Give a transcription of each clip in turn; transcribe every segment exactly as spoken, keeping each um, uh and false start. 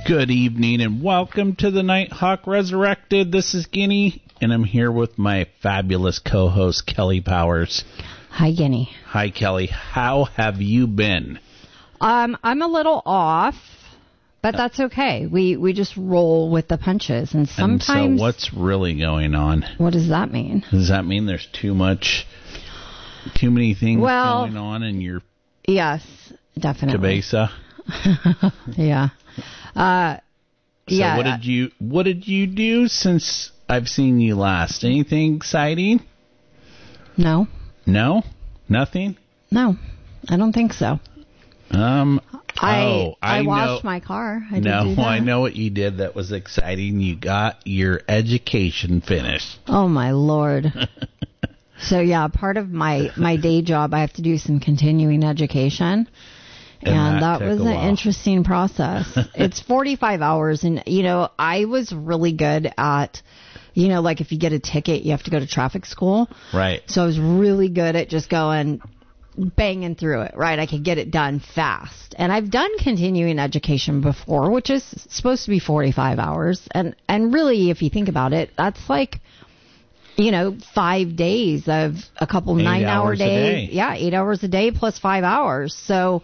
Good evening and welcome to the Nighthawk Resurrected. This is Guinea, and I'm here with my fabulous co-host, Kelly Powers. Hi, Guinea. Hi, Kelly. How have you been? Um, I'm a little off, but that's okay. We we just roll with the punches, and sometimes... And so what's really going on? What does that mean? Does that mean there's too much, too many things well, going on in your yes, definitely. cabeza? yeah. Uh, so yeah. what did you what did you do since I've seen you last? Anything exciting? No. No? Nothing? No, I don't think so. Um. I oh, I, I washed know. my car. I did no, do that. I know what you did that was exciting. You got your education finished. Oh my Lord. So yeah, part of my my day job, I have to do some continuing education. And, and that, that was an while. interesting process. It's forty-five hours. And, you know, I was really good at, you know, like if you get a ticket, you have to go to traffic school. Right. So I was really good at just going, banging through it, right? I could get it done fast. And I've done continuing education before, which is supposed to be forty-five hours. And, and really, if you think about it, that's like, you know, five days of a couple eight nine-hour day. days. Yeah, eight hours a day plus five hours. So...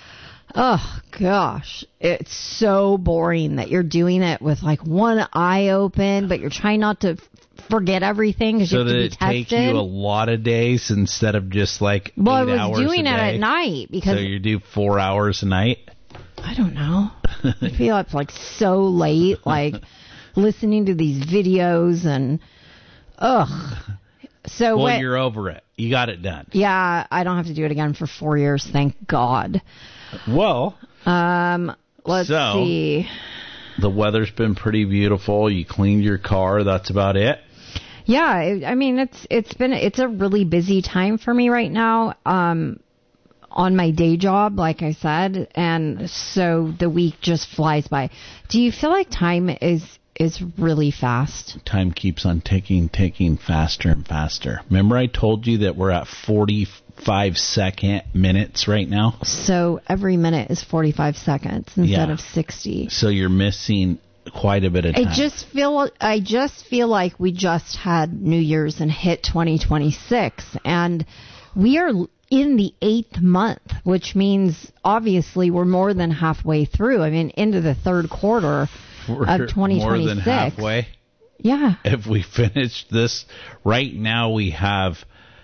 oh, gosh, it's so boring that you're doing it with like one eye open, but you're trying not to f- forget everything because so you have to be tested. So tested. did it take you a lot of days instead of just like well, eight I was hours doing a it day? at night because... So you do four hours a night? I don't know. I feel up like so late, like listening to these videos and, ugh. So well, when, you're over it. You got it done. Yeah, I don't have to do it again for four years, thank God. Well, um, let's so, see. The weather's been pretty beautiful. You cleaned your car. That's about it. Yeah, I mean it's it's been it's a really busy time for me right now. Um, on my day job, like I said, and so the week just flies by. Do you feel like time is is really fast? Time keeps on ticking, ticking faster and faster. Remember I told you that we're at forty-five second minutes right now? So every minute is forty-five seconds instead yeah. of sixty. So you're missing quite a bit of time. I just feel I just feel like we just had New Year's and hit twenty twenty-six, and we are in the eighth month, which means obviously we're more than halfway through. I mean, into the third quarter. We're of twenty twenty-six. More than halfway. Yeah. If we finish this right now, we have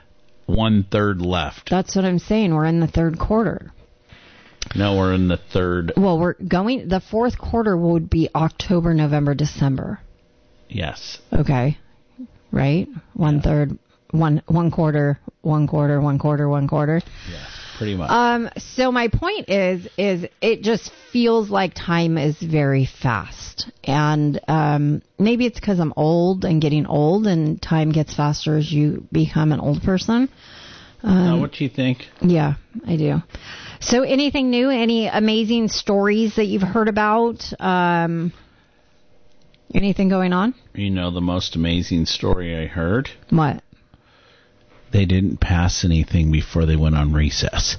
one third left. That's what I'm saying. We're in the third quarter. No, we're in the third. Well, we're going. The fourth quarter would be October, November, December. Yes. Okay. Right. One yeah. third. One one quarter. One quarter. One quarter. One quarter. Yeah. Pretty much. Um, so my point is, is it just feels like time is very fast. And um, maybe it's because I'm old and getting old, and time gets faster as you become an old person. Um, Is that what you think? Yeah, I do. So anything new? Any amazing stories that you've heard about? Um, anything going on? You know the most amazing story I heard? What? They didn't pass anything before they went on recess.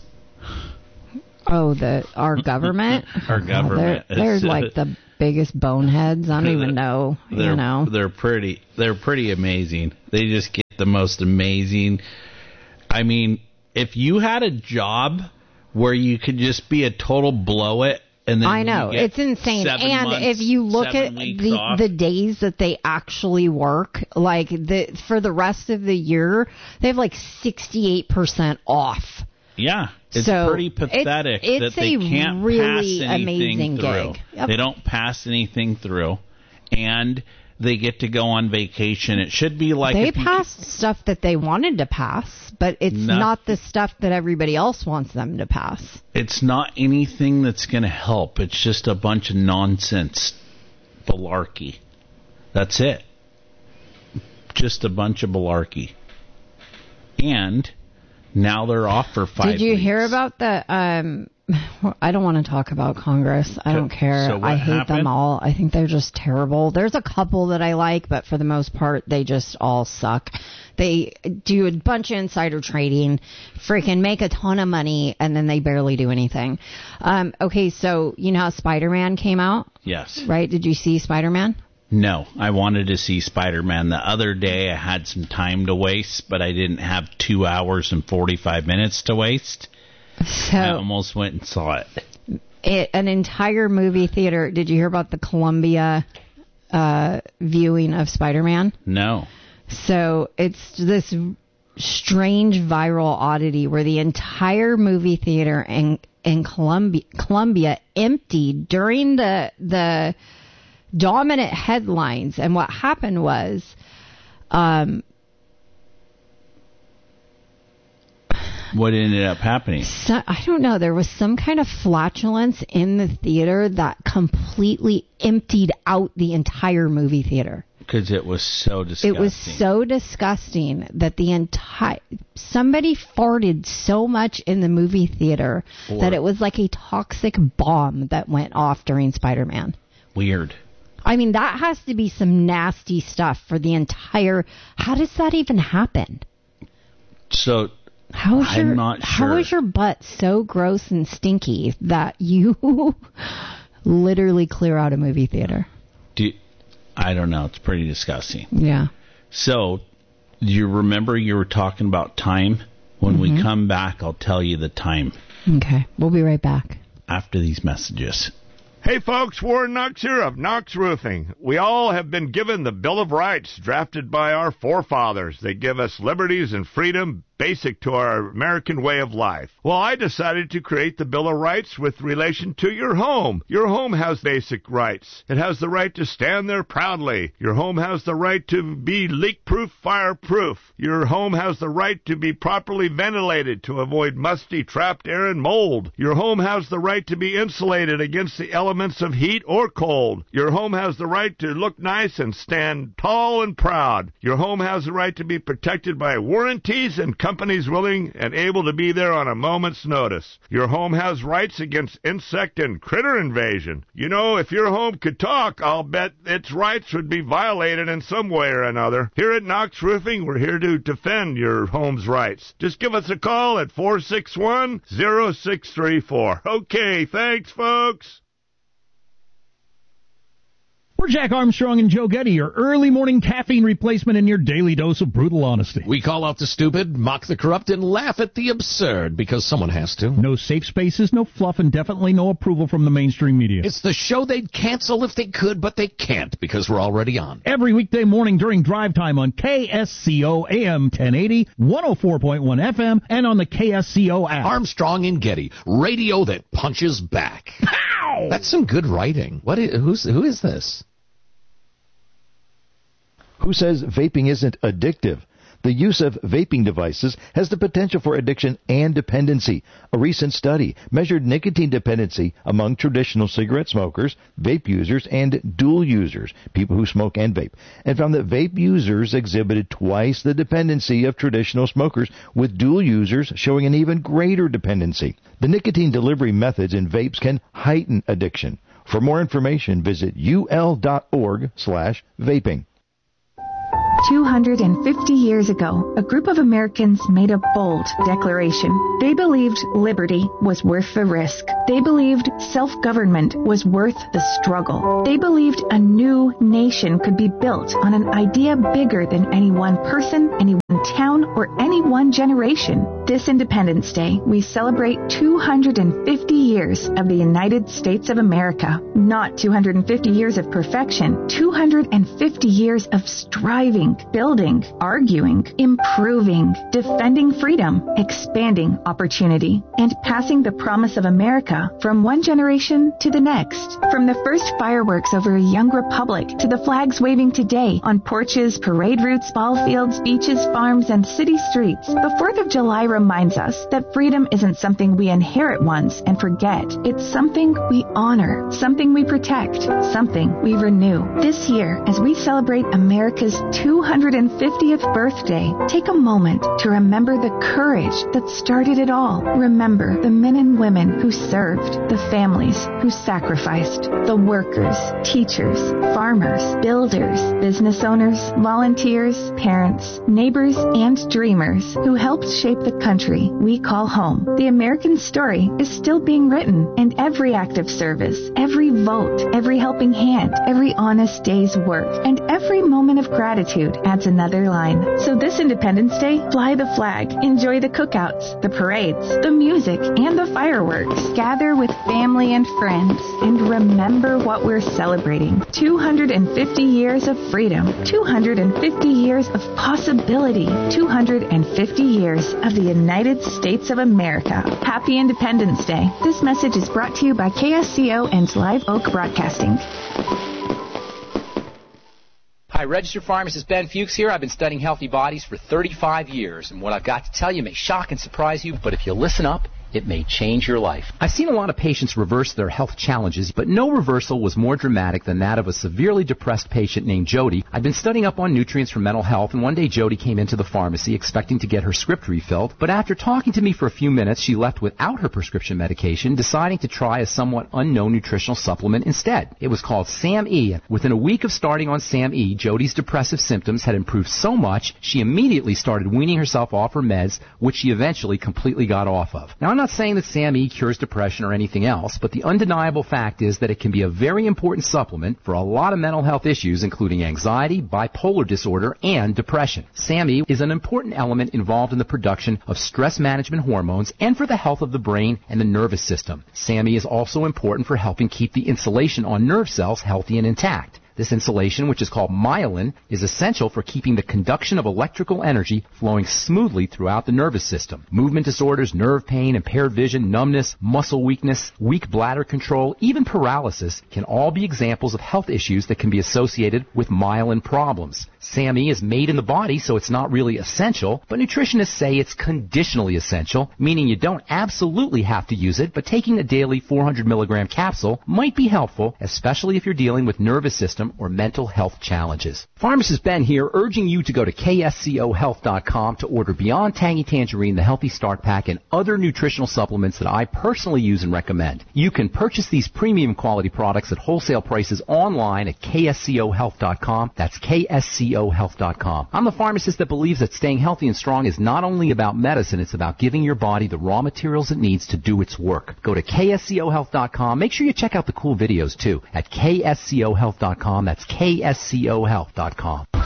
Oh, the our government? Our government. Oh, they're, they're like the biggest boneheads. I don't even know. They're, you know, they're pretty. They're pretty amazing. They just get the most amazing. I mean, if you had a job where you could just be a total blow it. And then I know, it's insane. And months, if you look at the off. the days that they actually work, like the for the rest of the year, they have like sixty-eight percent off. Yeah, it's so pretty pathetic it's, it's that they can't really pass anything through. Gig. Yep. They don't pass anything through, and they get to go on vacation. It should be like they if passed you, stuff that they wanted to pass, but it's nothing, not the stuff that everybody else wants them to pass. It's not anything that's going to help. It's just a bunch of nonsense malarkey. That's it. Just a bunch of malarkey. And now they're off for five Did you weeks. hear about the um I don't want to talk about Congress. I don't care. So what I hate happened? them all. I think they're just terrible. There's a couple that I like, but for the most part, they just all suck. They do a bunch of insider trading, freaking make a ton of money, and then they barely do anything. Um, okay, so you know how Spider-Man came out? Yes. Right? Did you see Spider-Man? No, I wanted to see Spider-Man the other day. I had some time to waste, but I didn't have two hours and forty-five minutes to waste. So I almost went and saw it. it. An entire movie theater. Did you hear about the Columbia uh, viewing of Spider-Man? No. So it's this strange viral oddity where the entire movie theater in in Columbia, Columbia emptied during the the dominant headlines. And what happened was, um, what ended up happening? So, I don't know. There was some kind of flatulence in the theater that completely emptied out the entire movie theater. Because it was so disgusting. It was so disgusting that the entire somebody farted so much in the movie theater or, that it was like a toxic bomb that went off during Spider-Man. Weird. I mean, that has to be some nasty stuff for the entire. How does that even happen? So how is I'm your not sure. How is your butt so gross and stinky that you literally clear out a movie theater? Do you, I don't know. It's pretty disgusting. Yeah. So, do you remember you were talking about time? When mm-hmm. we come back, I'll tell you the time. Okay. We'll be right back. After these messages. Hey folks, Warren Knox here of Knox Roofing. We all have been given the Bill of Rights drafted by our forefathers. They give us liberties and freedom basic to our American way of life. Well, I decided to create the Bill of Rights with relation to your home. Your home has basic rights. It has the right to stand there proudly. Your home has the right to be leak-proof, fire-proof. Your home has the right to be properly ventilated to avoid musty, trapped air and mold. Your home has the right to be insulated against the elements of heat or cold. Your home has the right to look nice and stand tall and proud. Your home has the right to be protected by warranties and companies willing and able to be there on a moment's notice. Your home has rights against insect and critter invasion. You know, if your home could talk, I'll bet its rights would be violated in some way or another. Here at Knox Roofing, we're here to defend your home's rights. Just give us a call at four six one, zero six three four. Okay, thanks, folks. We're Jack Armstrong and Joe Getty, your early morning caffeine replacement and your daily dose of brutal honesty. We call out the stupid, mock the corrupt, and laugh at the absurd, because someone has to. No safe spaces, no fluff, and definitely no approval from the mainstream media. It's the show they'd cancel if they could, but they can't, because we're already on. Every weekday morning during drive time on K S C O A M ten eighty, one oh four point one F M, and on the K S C O app. Armstrong and Getty, radio that punches back. Pow! That's some good writing. What is, who's, who is this? Who says vaping isn't addictive? The use of vaping devices has the potential for addiction and dependency. A recent study measured nicotine dependency among traditional cigarette smokers, vape users, and dual users, people who smoke and vape, and found that vape users exhibited twice the dependency of traditional smokers, with dual users showing an even greater dependency. The nicotine delivery methods in vapes can heighten addiction. For more information, visit ul.org slash vaping. two hundred fifty years ago, a group of Americans made a bold declaration. They believed liberty was worth the risk. They believed self-government was worth the struggle. They believed a new nation could be built on an idea bigger than any one person, any one town, or any one generation. This Independence Day, we celebrate two hundred fifty years of the United States of America. Not two hundred fifty years of perfection, two hundred fifty years of striving, building, arguing, improving, defending freedom, expanding opportunity, and passing the promise of America from one generation to the next. From the first fireworks over a young republic to the flags waving today on porches, parade routes, ball fields, beaches, farms, farms, and city streets, the fourth of July reminds us that freedom isn't something we inherit once and forget. It's something we honor, something we protect, something we renew. This year, as we celebrate America's two hundred fiftieth birthday, take a moment to remember the courage that started it all. Remember the men and women who served, the families who sacrificed, the workers, teachers, farmers, builders, business owners, volunteers, parents, neighbors, and dreamers who helped shape the country we call home. The American story is still being written, and every act of service, every vote, every helping hand, every honest day's work, and every moment of gratitude adds another line. So this Independence Day, fly the flag, enjoy the cookouts, the parades, the music, and the fireworks. Gather with family and friends, and remember what we're celebrating. two hundred fifty years of freedom, two hundred fifty years of possibility, two hundred fifty years of the United States of America. Happy Independence Day. This message is brought to you by K S C O and Live Oak Broadcasting. Hi, registered pharmacist Ben Fuchs here. I've been studying healthy bodies for thirty-five years, and what I've got to tell you may shock and surprise you, but if you listen up, it may change your life. I've seen a lot of patients reverse their health challenges, but no reversal was more dramatic than that of a severely depressed patient named Jody. I've been studying up on nutrients for mental health, and one day Jody came into the pharmacy expecting to get her script refilled, but after talking to me for a few minutes, she left without her prescription medication, deciding to try a somewhat unknown nutritional supplement instead. It was called SAM-E. Within a week of starting on SAM-E, Jody's depressive symptoms had improved so much, she immediately started weaning herself off her meds, which she eventually completely got off of. Now, I'm not saying that SAM-E cures depression or anything else, but the undeniable fact is that it can be a very important supplement for a lot of mental health issues, including anxiety, bipolar disorder, and depression. SAM-E is an important element involved in the production of stress management hormones and for the health of the brain and the nervous system. SAM-E is also important for helping keep the insulation on nerve cells healthy and intact. This insulation, which is called myelin, is essential for keeping the conduction of electrical energy flowing smoothly throughout the nervous system. Movement disorders, nerve pain, impaired vision, numbness, muscle weakness, weak bladder control, even paralysis can all be examples of health issues that can be associated with myelin problems. SAM-E is made in the body, so it's not really essential, but nutritionists say it's conditionally essential, meaning you don't absolutely have to use it, but taking a daily four hundred milligram capsule might be helpful, especially if you're dealing with nervous system or mental health challenges. Pharmacist Ben here, urging you to go to K S C O health dot com to order Beyond Tangy Tangerine, the Healthy Start Pack, and other nutritional supplements that I personally use and recommend. You can purchase these premium quality products at wholesale prices online at K S C O health dot com. That's K S C O health dot com. I'm the pharmacist that believes that staying healthy and strong is not only about medicine, it's about giving your body the raw materials it needs to do its work. Go to K S C O health dot com. Make sure you check out the cool videos too at K S C O health dot com. That's K S C O health dot com.